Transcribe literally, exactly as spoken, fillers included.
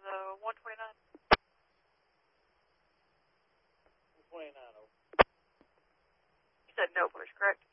uh, one twenty-nine. one twenty-nine, over. You said no push, correct?